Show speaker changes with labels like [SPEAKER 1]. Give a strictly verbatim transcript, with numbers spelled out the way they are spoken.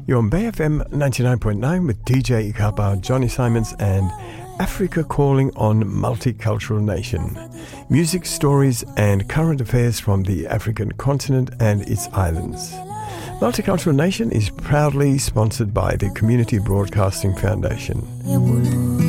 [SPEAKER 1] You're on Bay F M ninety-nine point nine with D J Ikapa, Johnny Simons and Africa Calling on Multicultural Nation. Music, stories and current affairs from the African continent and its islands. Multicultural Nation is proudly sponsored by the Community Broadcasting Foundation.